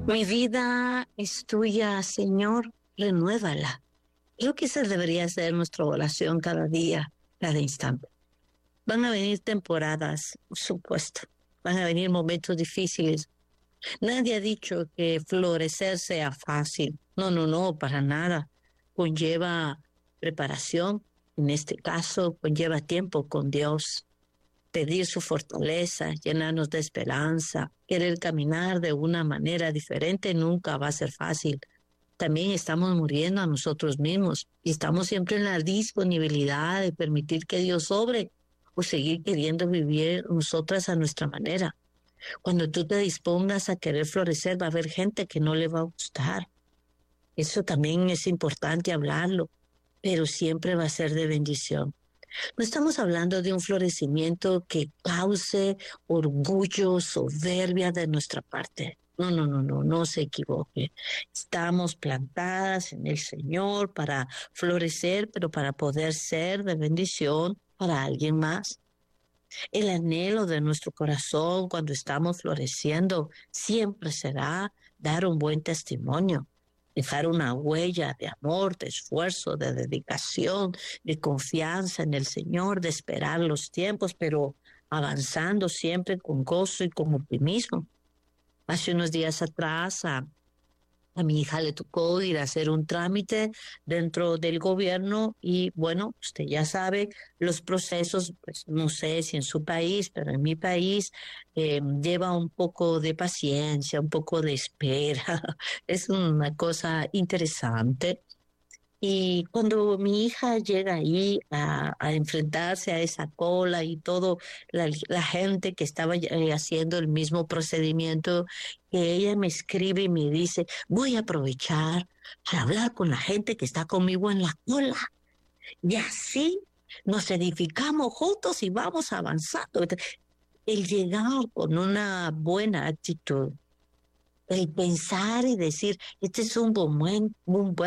Mi vida es tuya, Señor, renuévala. Creo que esa debería ser nuestra oración cada día, cada instante. Van a venir temporadas, por supuesto. Van a venir momentos difíciles. Nadie ha dicho que florecer sea fácil. No, no, no, para nada. Conlleva preparación. En este caso, conlleva tiempo con Dios. Pedir su fortaleza, llenarnos de esperanza, querer caminar de una manera diferente nunca va a ser fácil. También estamos muriendo a nosotros mismos y estamos siempre en la disponibilidad de permitir que Dios obre o seguir queriendo vivir nosotras a nuestra manera. Cuando tú te dispongas a querer florecer, va a haber gente que no le va a gustar. Eso también es importante hablarlo, pero siempre va a ser de bendición. No estamos hablando de un florecimiento que cause orgullo, soberbia de nuestra parte. No, no, no, no, no se equivoque. Estamos plantadas en el Señor para florecer, pero para poder ser de bendición para alguien más. El anhelo de nuestro corazón cuando estamos floreciendo siempre será dar un buen testimonio, dejar una huella de amor, de esfuerzo, de dedicación, de confianza en el Señor, de esperar los tiempos, pero avanzando siempre con gozo y con optimismo. Hace unos días atrás a mi hija le tocó ir a hacer un trámite dentro del gobierno y bueno, usted ya sabe, los procesos, pues no sé si en su país, pero en mi país lleva un poco de paciencia, un poco de espera. Es una cosa interesante. Y cuando mi hija llega ahí a enfrentarse a esa cola y todo, la gente que estaba haciendo el mismo procedimiento, que ella me escribe y me dice, voy a aprovechar para hablar con la gente que está conmigo en la cola. Y así nos edificamos juntos y vamos avanzando. El llegar con una buena actitud, el pensar y decir, este es un buen